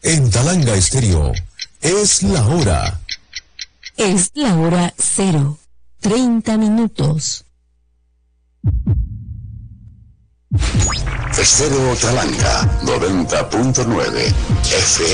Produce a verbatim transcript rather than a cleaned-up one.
En Talanga Estéreo, es la hora. Es la hora cero, treinta minutos. Estéreo Talanga, noventa punto nueve F